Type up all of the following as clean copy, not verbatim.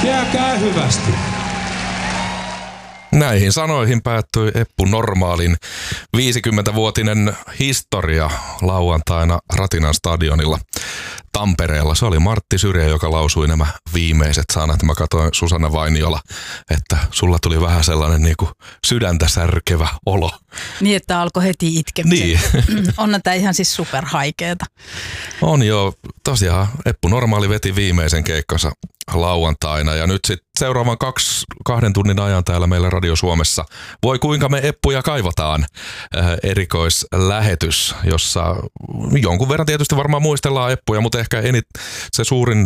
Jääkää hyvästi. Näihin sanoihin päättyi Eppu Normaalin 50-vuotinen historia lauantaina Ratinan stadionilla Tampereella. Se oli Martti Syrjä, joka lausui nämä viimeiset sanat. Mä katsoin Susanna Vainiola, että sulla tuli vähän sellainen niin kuin sydäntä särkevä olo. Niin, että alkoi heti itkemisen. Niin. On tämä ihan siis superhaikeeta. On jo. Tosiaan Eppu Normaali veti viimeisen keikkansa lauantaina ja nyt sitten seuraavan 2 tunnin ajan täällä meillä Radio Suomessa Voi kuinka me Eppuja kaivataan erikoislähetys, jossa jonkun verran tietysti varmaan muistellaan Eppuja, mutta ehkä se suurin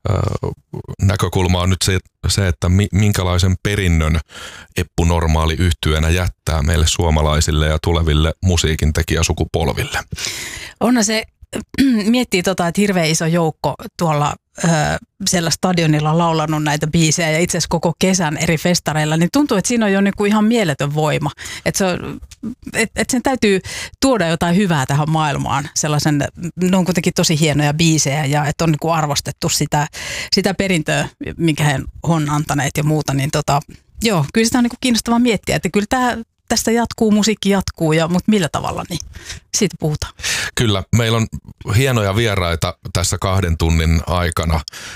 näkökulma on nyt se että minkälaisen perinnön Eppu Normaali -yhtyeenä jättää meille suomalaisille ja tuleville musiikintekijäsukupolville. Onhan se, miettii että hirveän iso joukko tuolla siellä stadionilla laulanut näitä biisejä ja itse asiassa koko kesän eri festareilla, niin tuntuu, että siinä on jo niinku ihan mieletön voima. Että sen täytyy tuoda jotain hyvää tähän maailmaan. Ne on kuitenkin tosi hienoja biisejä ja että on niinku arvostettu sitä perintöä, minkä he on antaneet ja muuta. Niin joo, kyllä sitä on niinku kiinnostavaa miettiä, että kyllä tästä musiikki jatkuu, mutta millä tavalla, niin siitä puhutaan. Kyllä, meillä on hienoja vieraita tässä 2 tunnin aikana.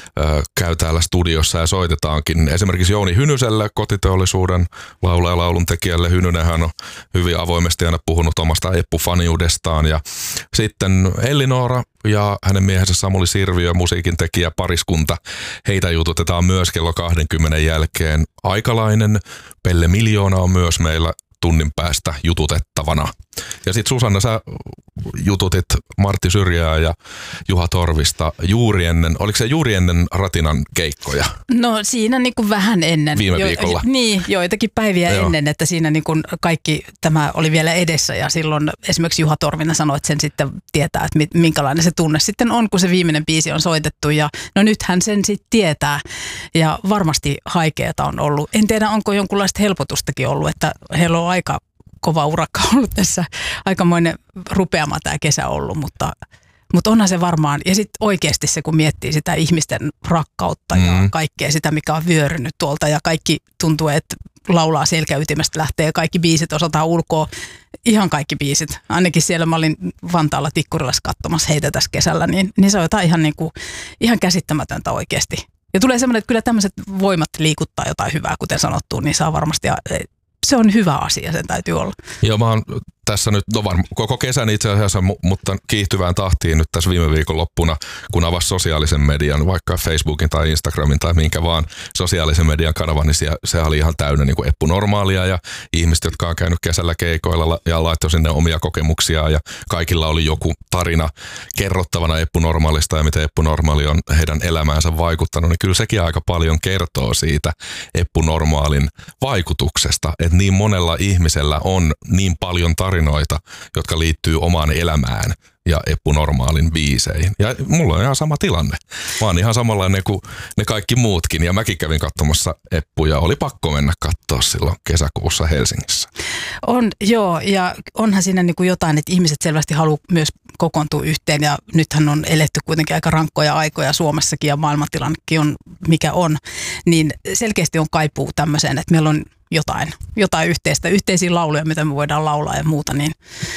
Käy täällä studiossa ja soitetaankin esimerkiksi Jouni Hynyselle, kotiteollisuuden laulaja lauluntekijälle. Hynynenhän on hyvin avoimesti aina puhunut omasta Eppu-faniudestaan. Ja sitten Elli-Noora ja hänen miehensä Samuli Sirviö, musiikintekijä pariskunta. Heitä jututetaan myös kello 20 jälkeen. Aikalainen Pelle Miljoona on myös meillä tunnin päästä jututettavana. Ja sitten Susanna, sä jututit Martti Syrjää ja Juha Torvista oliko se juuri ennen Ratinan keikkoja? No siinä niinku vähän ennen. Viime viikolla. Niin, joitakin päiviä ennen, että siinä niinku kaikki tämä oli vielä edessä ja silloin esimerkiksi Juha Torvinen sanoi, että sen sitten tietää, että minkälainen se tunne sitten on, kun se viimeinen biisi on soitettu ja no nyt hän sen sitten tietää ja varmasti haikeeta on ollut. En tiedä, onko jonkunlaista helpotustakin ollut, että heillä on aika kova urakka ollut tässä, aikamoinen rupeama tämä kesä ollut, mutta onhan se varmaan, ja sitten oikeasti se, kun miettii sitä ihmisten rakkautta ja kaikkea sitä, mikä on vyörynyt tuolta ja kaikki tuntuu, että laulaa selkäytimestä lähtee ja kaikki biisit osataan ulkoa, ihan kaikki biisit. Ainakin siellä mä olin Vantaalla Tikkurilassa katsomassa heitä tässä kesällä, niin se on jotain ihan käsittämätöntä oikeasti. Ja tulee semmoinen, että kyllä tämmöiset voimat liikuttaa jotain hyvää, kuten sanottu, niin saa varmasti, se on hyvä asia, sen täytyy olla. Joo, mä oon tässä nyt koko kesän itse asiassa, mutta kiihtyvään tahtiin nyt tässä viime viikon loppuna, kun avasi sosiaalisen median, vaikka Facebookin tai Instagramin tai minkä vaan sosiaalisen median kanavan, niin se oli ihan täynnä niin kuin Eppu Normaalia ja ihmiset, jotka on käynyt kesällä keikoilla ja laittoi sinne omia kokemuksia ja kaikilla oli joku tarina kerrottavana Eppu Normaalista ja miten Eppu Normaali on heidän elämäänsä vaikuttanut, niin kyllä sekin aika paljon kertoo siitä Eppu Normaalin vaikutuksesta, että niin monella ihmisellä on niin paljon tarinoita, jotka liittyy omaan elämään ja Eppu Normaalin biiseihin. Ja mulla on ihan sama tilanne. Mä oon ihan samanlainen kuin ne kaikki muutkin. Ja mäkin kävin katsomassa Eppuja. Oli pakko mennä katsoa silloin kesäkuussa Helsingissä. On, joo. Ja onhan siinä niin kuin jotain, että ihmiset selvästi haluaa myös kokoontua yhteen. Ja nythän on eletty kuitenkin aika rankkoja aikoja Suomessakin ja maailmantilannekin on mikä on. Niin selkeästi on kaipuu tämmöiseen, että meillä on jotain yhteisiä lauluja, mitä me voidaan laulaa ja muuta, niin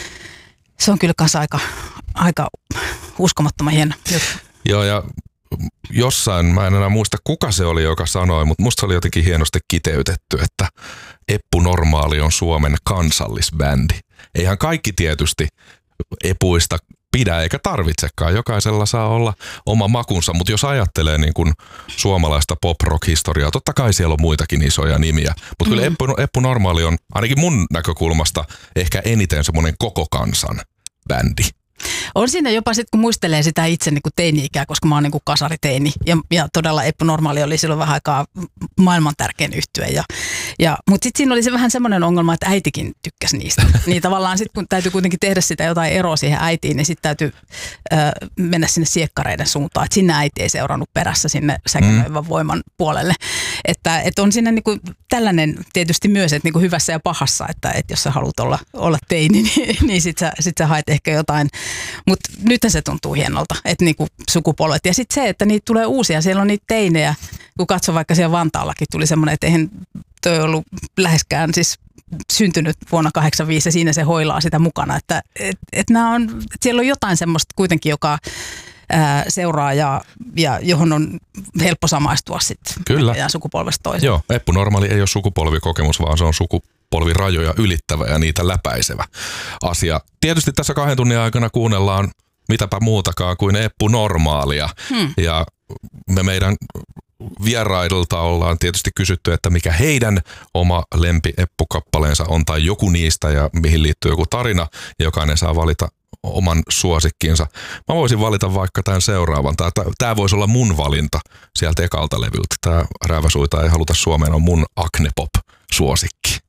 se on kyllä kanssa aika uskomattoman hieno juttu. Joo, ja jossain, mä en enää muista kuka se oli, joka sanoi, mutta musta se oli jotenkin hienosti kiteytetty, että Eppu Normaali on Suomen kansallisbändi. Eihän kaikki tietysti Epuista pidä eikä tarvitsekaan. Jokaisella saa olla oma makunsa, mutta jos ajattelee niin kuin suomalaista pop-rock-historiaa, totta kai siellä on muitakin isoja nimiä. Mutta kyllä Eppu Normaali on ainakin mun näkökulmasta ehkä eniten semmoinen koko kansan bändi. On siinä jopa sitten, kun muistelee sitä itse niin kuin teini-ikää, koska mä oon niin kuin kasariteini. Ja todella Eppu Normaali oli silloin vähän aikaa maailman tärkein yhtye. Mutta sitten siinä oli se vähän semmoinen ongelma, että äitikin tykkäsi niistä. Niin tavallaan sitten, kun täytyy kuitenkin tehdä sitä jotain eroa siihen äitiin, niin sitten täytyy mennä sinne siekkareiden suuntaan. Että sinne äiti ei seurannut perässä sinne säkenöivän voiman puolelle. Että on siinä niin kuin tällainen tietysti myös, että niin kuin hyvässä ja pahassa, että jos sä haluat olla teini, niin sit sä haet ehkä jotain. Mutta nyt se tuntuu hienolta, että niinku sukupolvet. Ja sitten se, että niitä tulee uusia, siellä on niitä teinejä, kun katsoi vaikka siellä Vantaallakin tuli semmoinen, että eihän toi ollut läheskään siis syntynyt vuonna 85 ja siinä se hoilaa sitä mukana, että siellä on jotain semmoista kuitenkin, joka seuraa ja johon on helppo samaistua sitten sukupolvesta toiseen. Joo, Eppu Normaali ei ole sukupolvikokemus, vaan se on sukupolvirajoja ylittävä ja niitä läpäisevä asia. Tietysti tässä 2 tunnin aikana kuunnellaan mitäpä muutakaan kuin Eppu Normaalia ja me meidän vierailta ollaan tietysti kysytty, että mikä heidän oma lempi-Eppu-kappaleensa on tai joku niistä ja mihin liittyy joku tarina. Jokainen saa valita oman suosikkinsa. Mä voisin valita vaikka tämän seuraavan. Tämä voisi olla mun valinta sieltä ekalta levyltä. Tämä Rääväsuita ei haluta Suomeen on mun Acne Pop-suosikki.